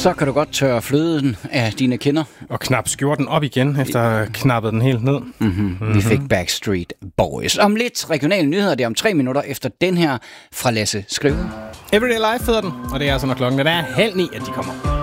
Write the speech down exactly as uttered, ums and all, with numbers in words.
Så kan du godt tørre fløden af dine kinder. Og knap skjorten op igen, efter at have knappet den helt ned. Mm-hmm. Mm-hmm. Vi fik Backstreet Boys. Om lidt regionale nyheder, det er om tre minutter efter den her fra Lasse Skrive. Everyday Life hedder den, og det er altså når klokken er halv ni, at de kommer.